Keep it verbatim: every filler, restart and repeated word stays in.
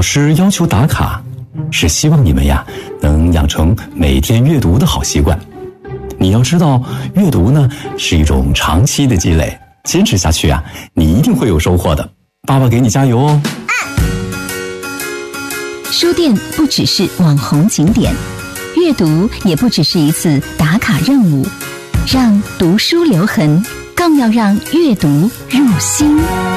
师要求打卡，是希望你们呀能养成每天阅读的好习惯。你要知道，阅读呢是一种长期的积累，坚持下去啊，你一定会有收获的。爸爸给你加油哦！ 书店不只是网红景点，阅读也不只是一次打卡任务，让读书留痕，更要让阅读入心。